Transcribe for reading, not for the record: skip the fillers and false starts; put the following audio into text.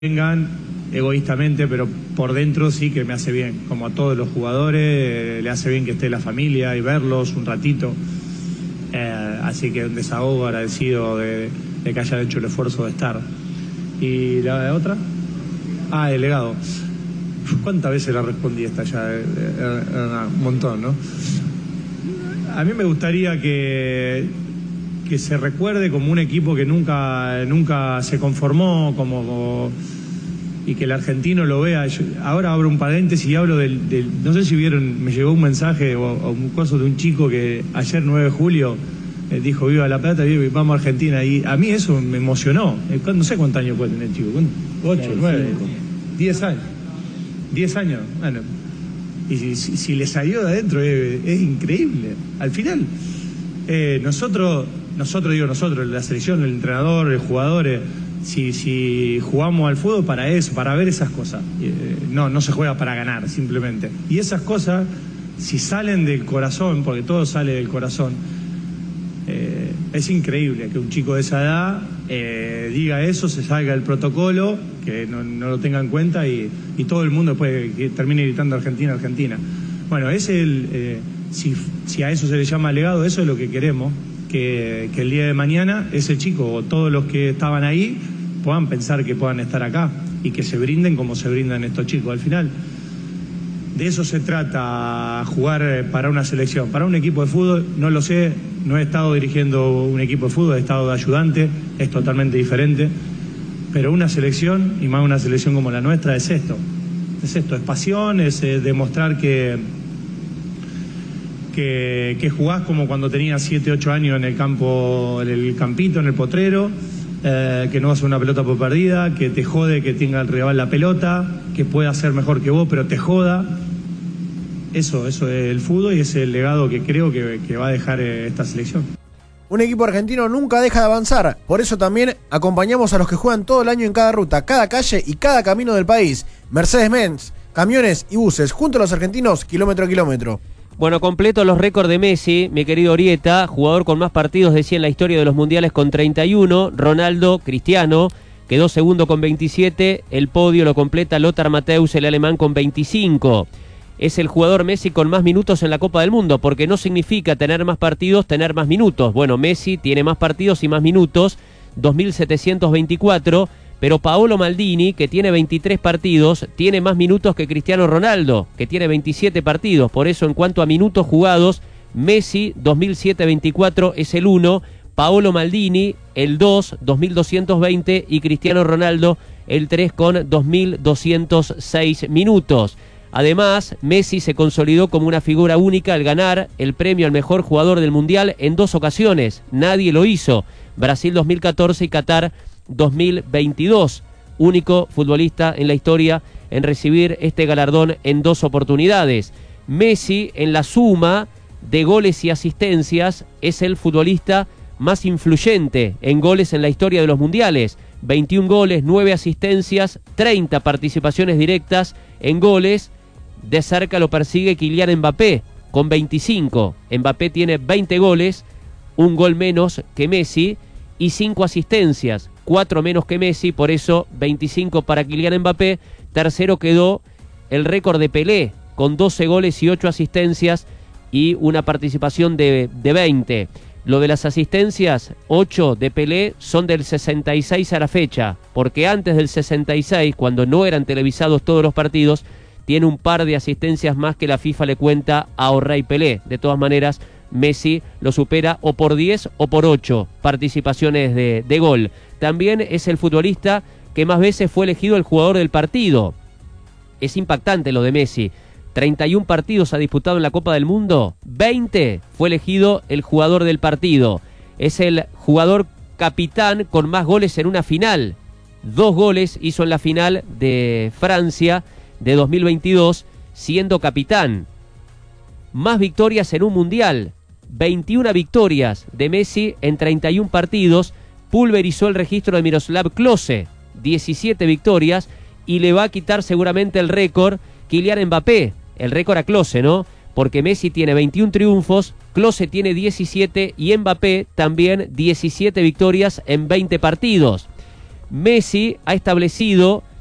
vengan egoístamente, pero por dentro sí que me hace bien, como a todos los jugadores, le hace bien que esté la familia y verlos un ratito, así que un desahogo, agradecido de que hayan hecho el esfuerzo de estar. ¿Y la otra? El legado. ¿Cuántas veces la respondí esta ya? Un montón, ¿no? A mí me gustaría que se recuerde como un equipo que nunca se conformó, y que el argentino lo vea. Ahora abro un paréntesis y hablo no sé si vieron, me llegó un mensaje o un curso de un chico que ayer 9 de julio dijo viva La Plata, vamos a Argentina, y a mí eso me emocionó. No sé cuántos años puede tener el chico, 8, 9, 10 años. 10 años, bueno, y si le salió de adentro es increíble. Al final, nosotros, la selección, el entrenador, los jugadores, si jugamos al fútbol para eso, para ver esas cosas, no se juega para ganar simplemente. Y esas cosas, si salen del corazón, porque todo sale del corazón, es increíble que un chico de esa edad diga eso, se salga del protocolo, que no lo tenga en cuenta y todo el mundo después que termine gritando Argentina, Argentina. Bueno, si a eso se le llama legado, eso es lo que queremos, que el día de mañana ese chico o todos los que estaban ahí puedan pensar que puedan estar acá y que se brinden como se brindan estos chicos. Al final, de eso se trata, jugar para una selección. Para un equipo de fútbol, no lo sé, no he estado dirigiendo un equipo de fútbol, he estado de ayudante, es totalmente diferente. Pero una selección, y más una selección como la nuestra, es esto, es pasión, es demostrar que jugás como cuando tenías 7, 8 años en el campo, en el campito, en el potrero, que no hace una pelota por perdida, que te jode que tenga el rival la pelota, que pueda ser mejor que vos, pero te joda. Eso es el fútbol y es el legado que creo que va a dejar esta selección. Un equipo argentino nunca deja de avanzar, por eso también acompañamos a los que juegan todo el año en cada ruta, cada calle y cada camino del país. Mercedes-Benz, camiones y buses, junto a los argentinos, kilómetro a kilómetro. Bueno, completo los récords de Messi, mi querido Orieta, jugador con más partidos, decía, en la historia de los mundiales con 31, Ronaldo, Cristiano, quedó segundo con 27, el podio lo completa Lothar Matthäus, el alemán, con 25. Es el jugador Messi con más minutos en la Copa del Mundo, porque no significa tener más partidos, tener más minutos. Bueno, Messi tiene más partidos y más minutos, 2.724, pero Paolo Maldini, que tiene 23 partidos, tiene más minutos que Cristiano Ronaldo, que tiene 27 partidos. Por eso, en cuanto a minutos jugados, Messi, 2.724, es el 1, Paolo Maldini, el 2, 2.220, y Cristiano Ronaldo, el 3, con 2.206 minutos. Además, Messi se consolidó como una figura única al ganar el premio al mejor jugador del Mundial en 2 ocasiones. Nadie lo hizo. Brasil 2014 y Qatar 2022. Único futbolista en la historia en recibir este galardón en 2 oportunidades. Messi, en la suma de goles y asistencias, es el futbolista más influyente en goles en la historia de los mundiales. 21 goles, 9 asistencias, 30 participaciones directas en goles. De cerca lo persigue Kylian Mbappé con 25. Mbappé tiene 20 goles, 1 gol menos que Messi y 5 asistencias, 4 menos que Messi, por eso 25 para Kylian Mbappé. Tercero quedó el récord de Pelé con 12 goles y 8 asistencias y una participación de 20. Lo de las asistencias, 8 de Pelé son del 66 a la fecha, porque antes del 66, cuando no eran televisados todos los partidos, tiene un par de asistencias más que la FIFA le cuenta a O'Reilly Pelé. De todas maneras, Messi lo supera o por 10 o por 8 participaciones de gol. También es el futbolista que más veces fue elegido el jugador del partido. Es impactante lo de Messi. 31 partidos ha disputado en la Copa del Mundo, 20 fue elegido el jugador del partido. Es el jugador capitán con más goles en una final. 2 goles hizo en la final de Francia de 2022, siendo capitán. Más victorias en un mundial, 21 victorias de Messi en 31 partidos, pulverizó el registro de Miroslav Klose, 17 victorias, y le va a quitar seguramente el récord Kylian Mbappé, el récord a Klose, ¿no? Porque Messi tiene 21 triunfos, Klose tiene 17 y Mbappé también 17 victorias en 20 partidos. Messi ha establecido